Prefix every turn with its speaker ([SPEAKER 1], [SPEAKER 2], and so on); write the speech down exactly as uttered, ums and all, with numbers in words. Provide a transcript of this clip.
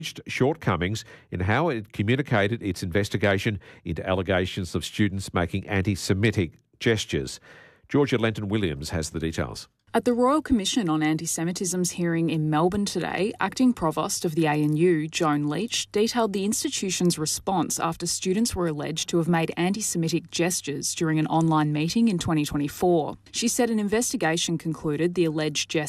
[SPEAKER 1] shortcomings in how it communicated its investigation into allegations of students making anti-Semitic gestures. Georgia Lenton-Williams has the details.
[SPEAKER 2] At the Royal Commission on Anti-Semitism's hearing in Melbourne today, Acting Provost of the A N U, Joan Leach, detailed the institution's response after students were alleged to have made anti-Semitic gestures during an online meeting in twenty twenty-four. She said an investigation concluded the alleged gestures